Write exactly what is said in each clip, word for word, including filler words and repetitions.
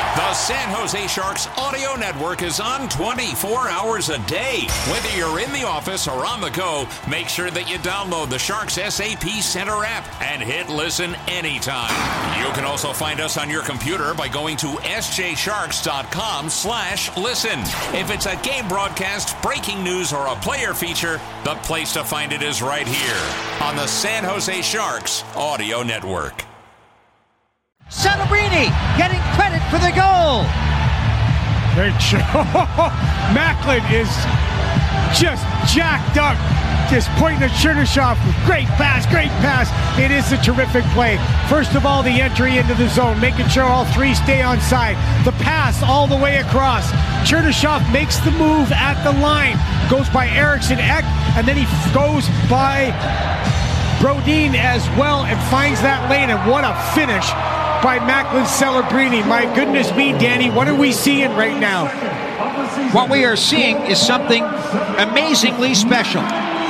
The San Jose Sharks audio network is on twenty-four hours a day. Whether you're in the office or on the go, make sure that you download the Sharks S A P Center app and hit listen anytime. You can also find us on your computer by going to s j sharks dot com slash listen. If it's a game broadcast, breaking news, or a player feature, the place to find it is right here on the San Jose Sharks audio network. Celebrini getting credit for the goal. Macklin is just jacked up, just pointing at Chernyshov. Great pass, great pass. It is a terrific play. First of all, the entry into the zone, making sure all three stay on side. The pass all the way across. Chernyshov makes the move at the line, goes by Eriksson Ek, and then he goes by Brodin as well and finds that lane. And what a finish by Macklin Celebrini. My goodness me, Danny, what are we seeing right now? What we are seeing is something amazingly special.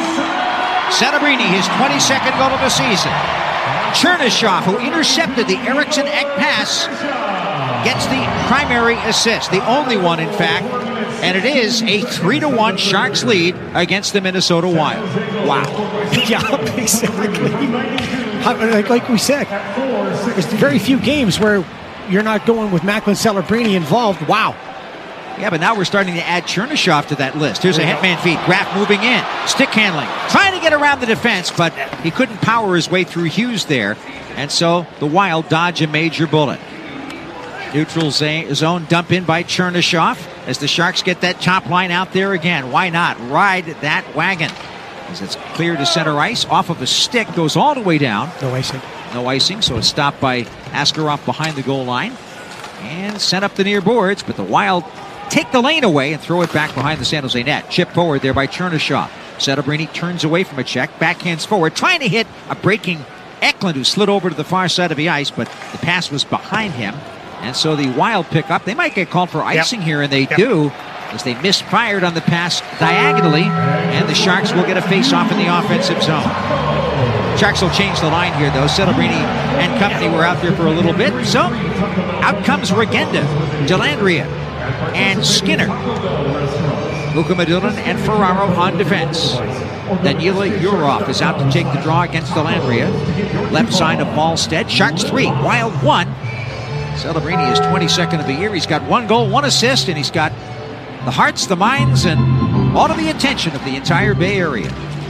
Celebrini, his twenty-second goal of the season. Chernyshov, who intercepted the Eriksson Ek pass, gets the primary assist, the only one, in fact, and it is a three to one Sharks lead against the Minnesota Wild. Wow. Yeah, exactly. Like, like we said, there's very few games where you're not going with Macklin Celebrini involved. Wow. Yeah, but now we're starting to add Chernyshov to that list. Here's a Hetman feed. Graf moving in. Stick handling. Trying to get around the defense, but he couldn't power his way through Hughes there. And so the Wild dodge a major bullet. Neutral zone dump in by Chernyshov as the Sharks get that top line out there again. Why not ride that wagon? As it's clear to center ice, off of a stick, goes all the way down. No icing. No icing, so it's stopped by Askarov behind the goal line. And sent up the near boards, but the Wild take the lane away and throw it back behind the San Jose net. Chip forward there by Chernyshov. Celebrini turns away from a check, backhands forward, trying to hit a breaking Eklund, who slid over to the far side of the ice, but the pass was behind him. And so the Wild pick up. They might get called for icing yep. here, and they yep. do, as they misfired on the pass diagonally, and the Sharks will get a face-off in the offensive zone. Sharks will change the line here, though. Celebrini and company were out there for a little bit. So out comes Regenda, Dellandrea, and Skinner. Mukhamadullin and Ferraro on defense. Danila Yurov is out to take the draw against Dellandrea. Left side of Malstead. Sharks three, Wild one. Celebrini is twenty-second of the year. He's got one goal, one assist, and he's got the hearts, the minds, and all of the attention of the entire Bay Area.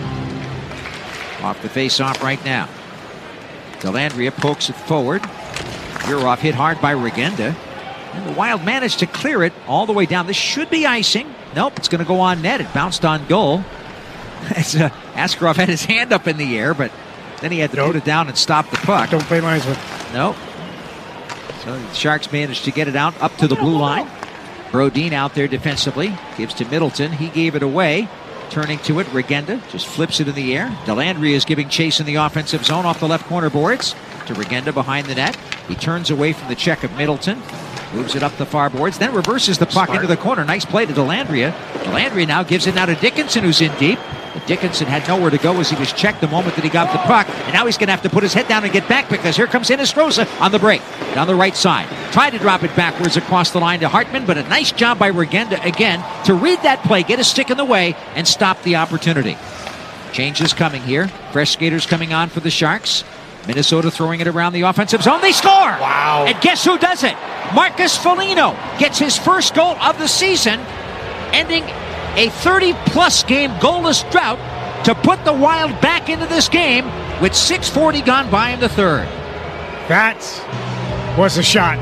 Off the face-off right now. Dellandrea pokes it forward. Yurov hit hard by Regenda. And the Wild managed to clear it all the way down. This should be icing. Nope, it's going to go on net. It bounced on goal. As uh, Askarov had his hand up in the air, but then he had to nope. put it down and stop the puck. Don't play linesman. Nope. So the Sharks managed to get it out up to the blue line. Brodin out there defensively. Gives to Middleton. He gave it away. Turning to it, Regenda just flips it in the air. Dellandrea is giving chase in the offensive zone off the left corner boards to Regenda behind the net. He turns away from the check of Middleton. Moves it up the far boards, then reverses the puck Smart. into the corner. Nice play to Dellandrea. Dellandrea now gives it now to Dickinson, who's in deep. But Dickinson had nowhere to go as he was checked the moment that he got the puck. And now he's going to have to put his head down and get back, because here comes Hinostroza on the break. Down the right side. Tried to drop it backwards across the line to Hartman, but a nice job by Regenda again to read that play, get a stick in the way, and stop the opportunity. Changes coming here. Fresh skaters coming on for the Sharks. Minnesota throwing it around the offensive zone. They score! Wow. And guess who does it? Marcus Foligno gets his first goal of the season, ending a thirty-plus game goalless drought to put the Wild back into this game with six forty gone by in the third. That was a shot.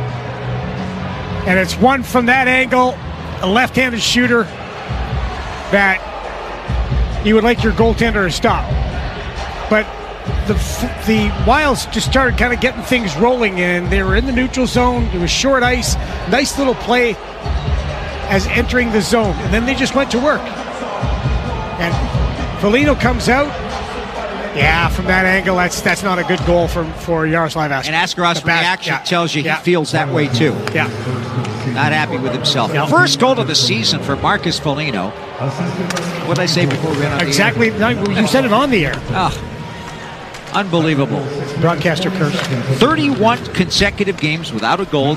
And it's one from that angle, a left-handed shooter that you would like your goaltender to stop. But The, the Wilds just started kind of getting things rolling, and they were in the neutral zone. It was short ice. Nice little play as entering the zone. And then they just went to work. And Foligno comes out. Yeah, from that angle, that's that's not a good goal for, for Yaroslav Askarov. And Askarov's reaction yeah. tells you yeah. he feels that way too. Yeah. Not happy with himself. Yeah. First goal of the season for Marcus Foligno. What did I say before we went on exactly. the air? Exactly. You said it on the air. Oh. Unbelievable. Broadcaster curse. thirty-one consecutive games without a goal.